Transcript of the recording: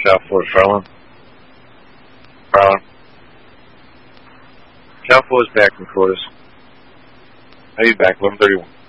South 4 Farland. Farland. South 4 is back, recorders. I'll be back, 11:31.